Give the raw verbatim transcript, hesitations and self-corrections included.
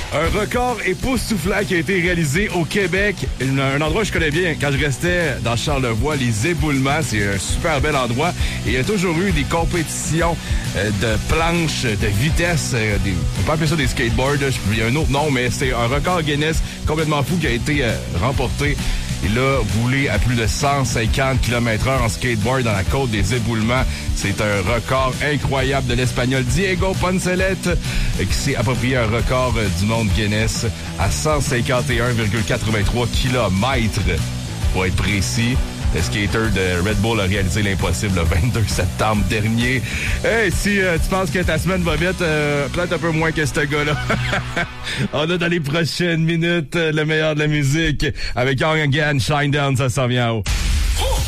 Un record époustouflant qui a été réalisé au Québec. Un endroit que je connais bien quand je restais dans Charlevoix, les éboulements. C'est un super bel endroit. Et il y a toujours eu des compétitions de planches, de vitesse. Des, on peut appeler ça des skateboards. Il y a un autre nom, mais c'est un record Guinness complètement fou qui a été remporté. Et là, roulé à plus de cent cinquante kilomètres heure en skateboard dans la côte des éboulements. C'est un record incroyable de l'Espagnol Diego Poncelette qui s'est approprié un record du monde Guinness à cent cinquante et un virgule quatre-vingt-trois kilomètres. Pour être précis, le skater de Red Bull a réalisé l'impossible le vingt-deux septembre dernier. Hey, si euh, tu penses que ta semaine va vite, euh, peut-être un peu moins que ce gars-là. On a dans les prochaines minutes le meilleur de la musique avec Young Again, Shine Down, ça s'en vient en haut.